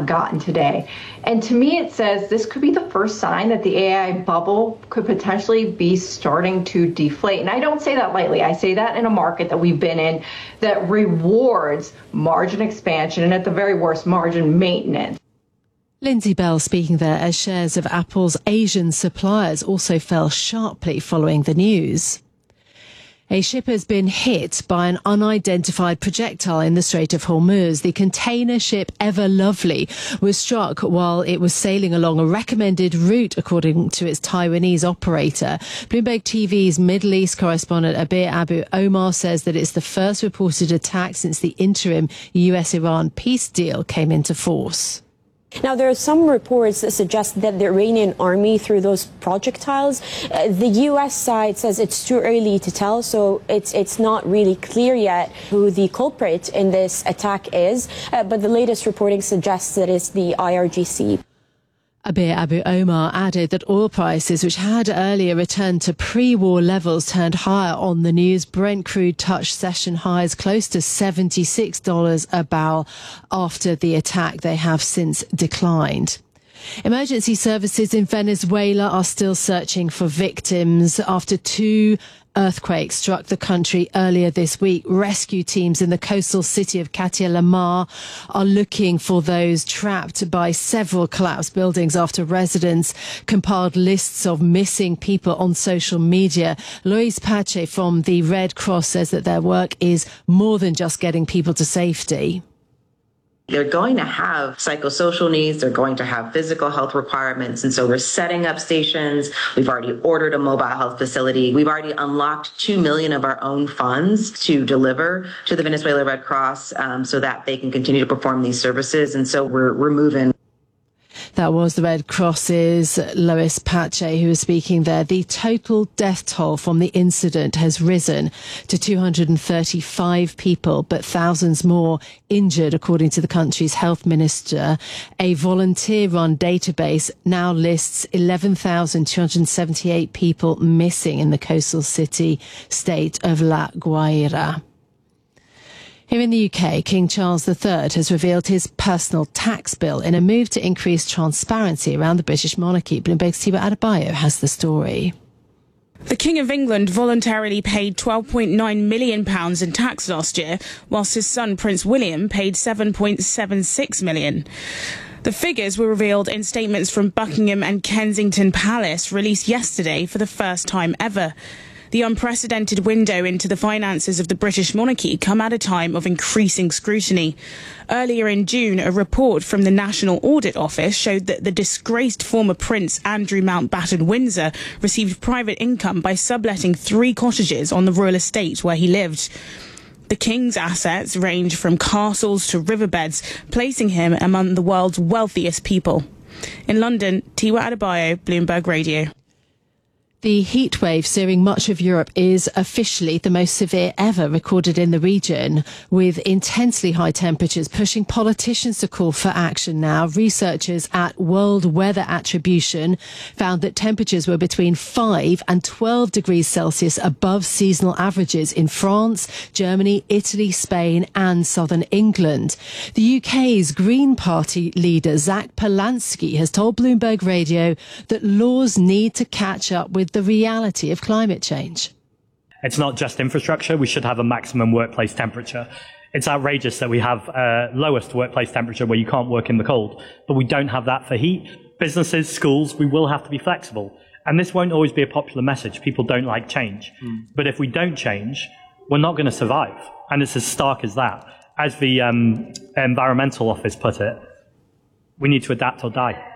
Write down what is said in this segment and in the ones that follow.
have gotten today. And to me, it says this could be the first sign that the AI bubble could potentially be starting to deflate. And I don't say that lightly. I say that in a market that we've been in that rewards margin expansion and at the very worst, margin maintenance. Lindsay Bell speaking there as shares of Apple's Asian suppliers also fell sharply following the news. A ship has been hit by an unidentified projectile in the Strait of Hormuz. The container ship Ever Lovely was struck while it was sailing along a recommended route, according to its Taiwanese operator. Bloomberg TV's Middle East correspondent Abir Abu Omar says that it's the first reported attack since the interim US-Iran peace deal came into force. Now, there are some reports that suggest that the Iranian army threw those projectiles. The U.S. side says it's too early to tell, so it's not really clear yet who the culprit in this attack is. But the latest reporting suggests that it's the IRGC. Abir Abu Omar added that oil prices, which had earlier returned to pre-war levels, turned higher on the news. Brent crude touched session highs close to $76 a barrel after the attack. They have since declined. Emergency services in Venezuela are still searching for victims after two earthquakes struck the country earlier this week. Rescue teams in the coastal city of Catia La Mar are looking for those trapped by several collapsed buildings after residents compiled lists of missing people on social media. Luis Pache from the Red Cross says that their work is more than just getting people to safety. They're going to have psychosocial needs. They're going to have physical health requirements. And so we're setting up stations. We've already ordered a mobile health facility. We've already unlocked 2 million of our own funds to deliver to the Venezuela Red Cross so that they can continue to perform these services. And so we're moving. That was the Red Cross's Luis Pache who was speaking there. The total death toll from the incident has risen to 235 people, but thousands more injured, according to the country's health minister. A volunteer-run database now lists 11,278 people missing in the coastal city-state of La Guaira. Here in the UK, King Charles III has revealed his personal tax bill in a move to increase transparency around the British monarchy. Bloomberg's Tiwa Adebayo has the story. The King of England voluntarily paid £12.9 million in tax last year, whilst his son Prince William paid £7.76 million. The figures were revealed in statements from Buckingham and Kensington Palace released yesterday for the first time ever. The unprecedented window into the finances of the British monarchy come at a time of increasing scrutiny. Earlier in June, a report from the National Audit Office showed that the disgraced former Prince Andrew Mountbatten Windsor received private income by subletting 3 cottages on the royal estate where he lived. The King's assets range from castles to riverbeds, placing him among the world's wealthiest people. In London, Tiwa Adebayo, Bloomberg Radio. The heat wave searing much of Europe is officially the most severe ever recorded in the region, with intensely high temperatures pushing politicians to call for action now. Researchers at World Weather Attribution found that temperatures were between 5 and 12 degrees Celsius above seasonal averages in France, Germany, Italy, Spain and southern England. The UK's Green Party leader, Zach Polanski, has told Bloomberg Radio that laws need to catch up with the reality of climate change. It's not just infrastructure. We should have a maximum workplace temperature. It's outrageous that we have lowest workplace temperature where you can't work in the cold, but we don't have that for heat. Businesses, schools, we will have to be flexible. And this won't always be a popular message. People don't like change. But if we don't change, we're not going to survive. And it's as stark as that. As the Environmental Office put it, we need to adapt or die.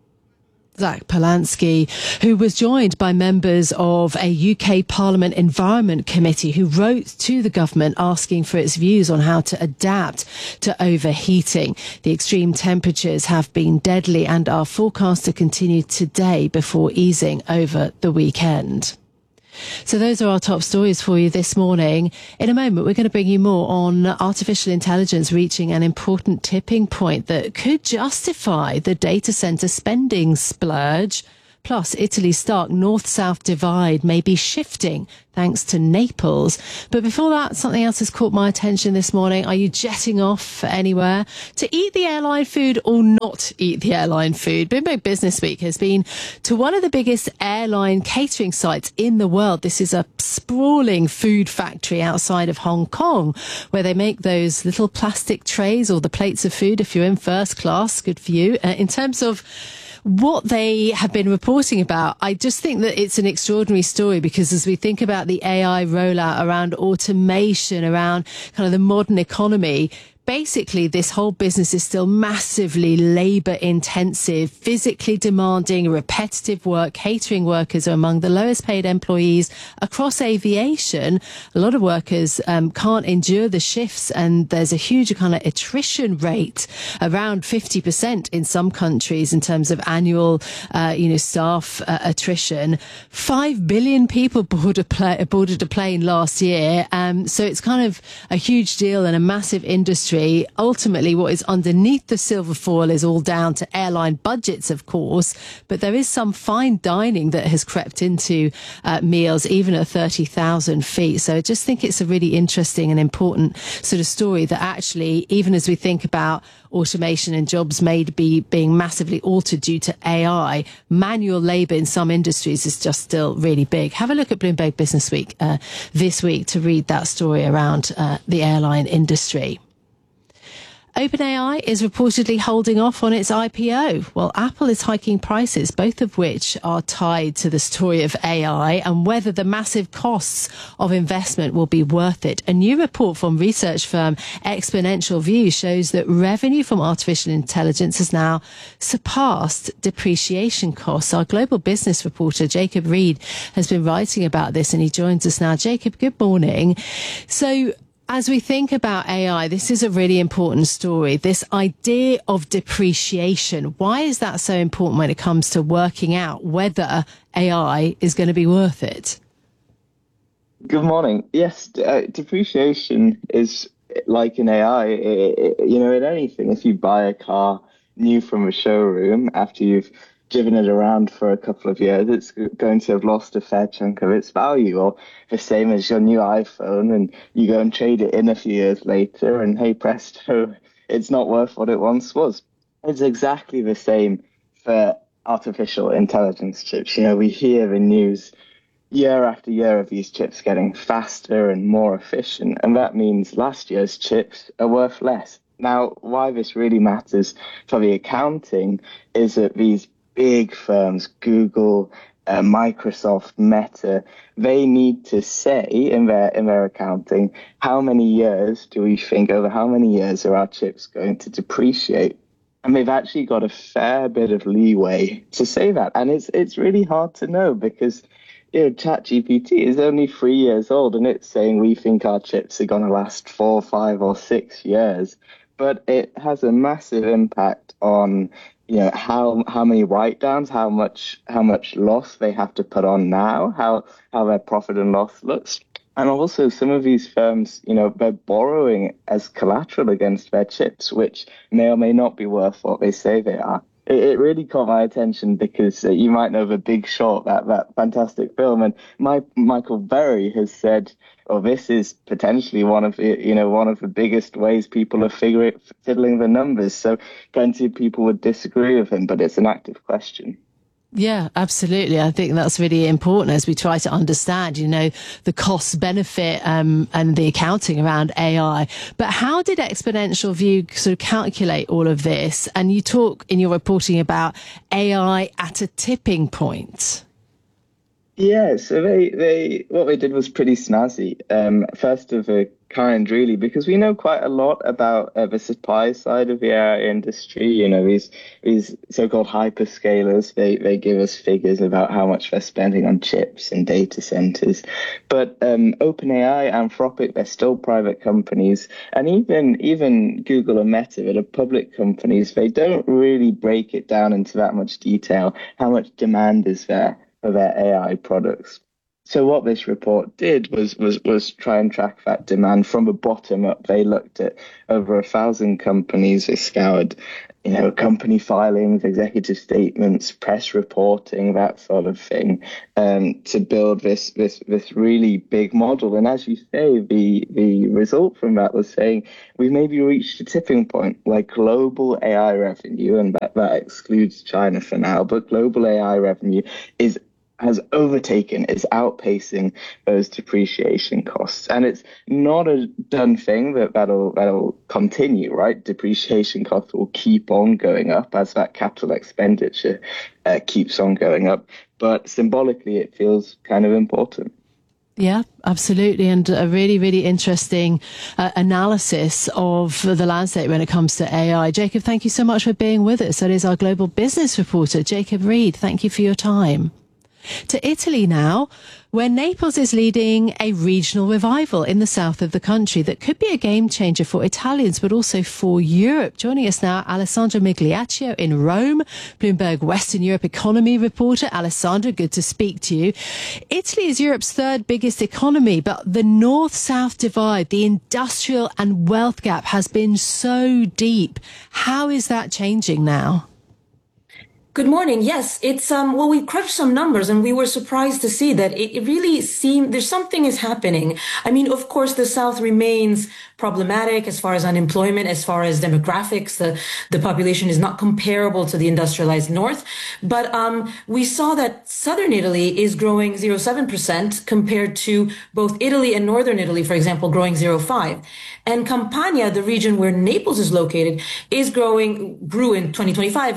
Zach Polanski, who was joined by members of a UK Parliament Environment Committee who wrote to the government asking for its views on how to adapt to overheating. The extreme temperatures have been deadly and are forecast to continue today before easing over the weekend. So those are our top stories for you this morning. In a moment, we're going to bring you more on artificial intelligence reaching an important tipping point that could justify the data center spending splurge. Plus, Italy's stark north-south divide may be shifting thanks to Naples. But before that, something else has caught my attention this morning. Are you jetting off anywhere to eat the airline food or not eat the airline food? Bloomberg Business Week has been to one of the biggest airline catering sites in the world. This is a sprawling food factory outside of Hong Kong, where they make those little plastic trays or the plates of food if you're in first class. Good for you. In terms of what they have been reporting about, I just think that it's an extraordinary story, because as we think about the AI rollout around automation, around kind of the modern economy, basically this whole business is still massively labour intensive, physically demanding, repetitive work. Catering workers are among the lowest paid employees across aviation. A lot of workers can't endure the shifts, and there's a huge kind of attrition rate, around 50% in some countries in terms of annual staff attrition. 5 billion people boarded a plane last year, so it's kind of a huge deal and a massive industry. Ultimately, what is underneath the silver foil is all down to airline budgets, of course, but there is some fine dining that has crept into meals, even at 30,000 feet. So I just think it's a really interesting and important sort of story that actually, even as we think about automation and jobs being massively altered due to AI, manual labour in some industries is just still really big. Have a look at Bloomberg Business Week this week to read that story around the airline industry. OpenAI is reportedly holding off on its IPO. Well, Apple is hiking prices, both of which are tied to the story of AI and whether the massive costs of investment will be worth it. A new report from research firm Exponential View shows that revenue from artificial intelligence has now surpassed depreciation costs. Our global business reporter, Jacob Reed, has been writing about this, and he joins us now. Jacob, good morning. So, as we think about AI, this is a really important story. This idea of depreciation, why is that so important when it comes to working out whether AI is going to be worth it? Good morning. Yes, depreciation is like in AI. In anything, if you buy a car new from a showroom after you've driven it around for a couple of years, it's going to have lost a fair chunk of its value. Or the same as your new iPhone, and you go and trade it in a few years later, and hey presto, it's not worth what it once was. It's exactly the same for artificial intelligence chips. We hear the news year after year of these chips getting faster and more efficient, and that means last year's chips are worth less. Now, why this really matters for the accounting is that these big firms, Google, Microsoft, Meta, they need to say in their accounting, how many years do we think, over how many years are our chips going to depreciate? And they've actually got a fair bit of leeway to say that. And it's really hard to know, because ChatGPT is only 3 years old, and it's saying we think our chips are going to last 4, 5, or 6 years. But it has a massive impact on how many write-downs, how much loss they have to put on now, how their profit and loss looks. And also some of these firms, they're borrowing as collateral against their chips, which may or may not be worth what they say they are. It really caught my attention because you might know The Big Short, that fantastic film, and Michael Berry has said, this is potentially one of the biggest ways people are fiddling the numbers. So plenty of people would disagree with him, but it's an active question. Yeah, absolutely. I think that's really important as we try to understand, the cost benefit and the accounting around AI. But how did Exponential View sort of calculate all of this? And you talk in your reporting about AI at a tipping point. Yeah, so they what they did was pretty snazzy. First of a kind, really, because we know quite a lot about the supply side of the AI industry. These so-called hyperscalers, they give us figures about how much they're spending on chips and data centers. But OpenAI, Anthropic, they're still private companies, and even Google and Meta, that are public companies, they don't really break it down into that much detail. How much demand is there for their AI products? So what this report did was try and track that demand from the bottom up. They looked at over 1,000 companies. They scoured, company filings, executive statements, press reporting, that sort of thing, to build this really big model. And as you say, the result from that was saying we've maybe reached a tipping point where global AI revenue, and that excludes China for now, but global AI revenue has overtaken, is outpacing those depreciation costs. And it's not a done thing that'll continue, right? Depreciation costs will keep on going up as that capital expenditure keeps on going up. But symbolically, it feels kind of important. Yeah, absolutely. And a really, really interesting analysis of the landscape when it comes to AI. Jacob, thank you so much for being with us. That is our global business reporter, Jacob Reed. Thank you for your time. To Italy now, where Naples is leading a regional revival in the south of the country that could be a game changer for Italians, but also for Europe. Joining us now, Alessandra Migliaccio in Rome, Bloomberg Western Europe economy reporter. Alessandra, good to speak to you. Italy is Europe's third biggest economy, but the north-south divide, the industrial and wealth gap has been so deep. How is that changing now? Good morning. Yes, it's we crunched some numbers and we were surprised to see that it really seemed there's something is happening. I mean, of course, the South remains problematic as far as unemployment, as far as demographics. The population is not comparable to the industrialized North. But we saw that Southern Italy is growing 0.7% compared to both Italy and Northern Italy, for example, growing 0.5%. And Campania, the region where Naples is located, grew in 2025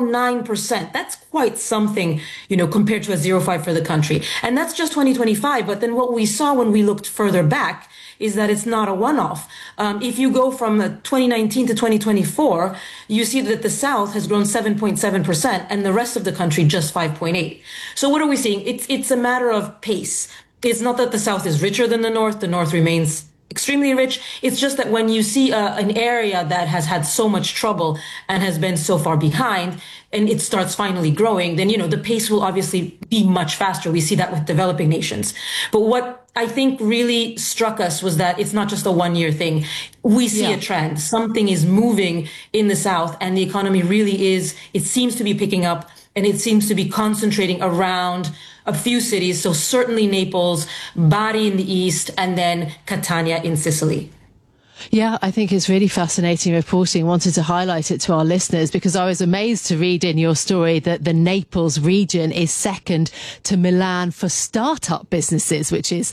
0.9%. That's quite something, compared to a 0.5% for the country. And that's just 2025. But then what we saw when we looked further back is that it's not a one-off. If you go from 2019 to 2024, you see that the South has grown 7.7% and the rest of the country just 5.8%. So what are we seeing? It's a matter of pace. It's not that the South is richer than the North remains extremely rich. It's just that when you see an area that has had so much trouble and has been so far behind, and it starts finally growing, then, the pace will obviously be much faster. We see that with developing nations. But what I think really struck us was that it's not just a 1-year thing. We see a trend. Something is moving in the South, and the economy really it seems to be picking up, and it seems to be concentrating around a few cities. So certainly Naples, Bari in the east, and then Catania in Sicily. Yeah, I think it's really fascinating reporting. Wanted to highlight it to our listeners because I was amazed to read in your story that the Naples region is second to Milan for startup businesses, which is,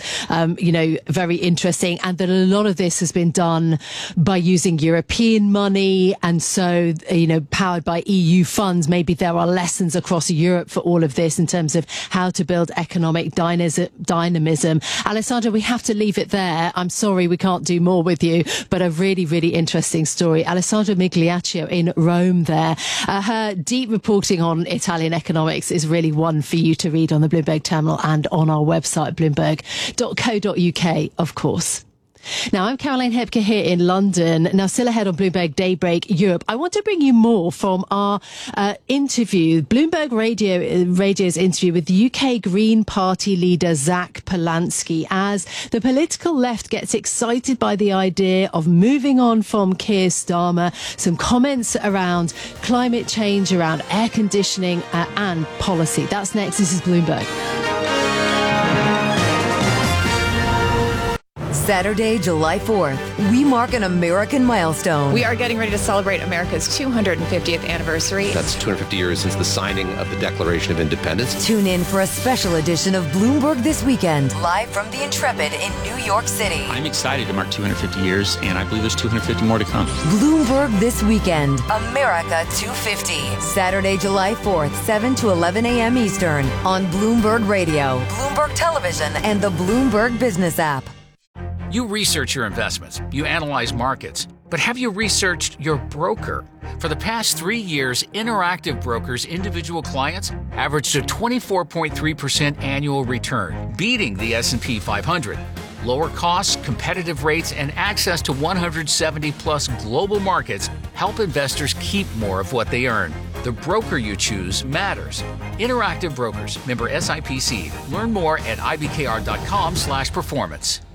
very interesting. And that a lot of this has been done by using European money. And so, powered by EU funds. Maybe there are lessons across Europe for all of this in terms of how to build economic dynamism. Alessandra, we have to leave it there. I'm sorry we can't do more with you. But a really, really interesting story. Alessandra Migliaccio in Rome there. Her deep reporting on Italian economics is really one for you to read on the Bloomberg terminal and on our website, bloomberg.co.uk, of course. Now, I'm Caroline Hepker here in London. Now, still ahead on Bloomberg Daybreak Europe. I want to bring you more from our interview, Bloomberg Radio's interview with the UK Green Party leader Zach Polanski, as the political left gets excited by the idea of moving on from Keir Starmer. Some comments around climate change, around air conditioning and policy. That's next. This is Bloomberg. Saturday, July 4th, we mark an American milestone. We are getting ready to celebrate America's 250th anniversary. That's 250 years since the signing of the Declaration of Independence. Tune in for a special edition of Bloomberg This Weekend, live from the Intrepid in New York City. I'm excited to mark 250 years, and I believe there's 250 more to come. Bloomberg This Weekend, America 250. Saturday, July 4th, 7 to 11 a.m. Eastern on Bloomberg Radio, Bloomberg Television, and the Bloomberg Business app. You research your investments, you analyze markets, but have you researched your broker? For the past 3 years, Interactive Brokers' individual clients averaged a 24.3% annual return, beating the S&P 500. Lower costs, competitive rates, and access to 170-plus global markets help investors keep more of what they earn. The broker you choose matters. Interactive Brokers, member SIPC. Learn more at ibkr.com/performance.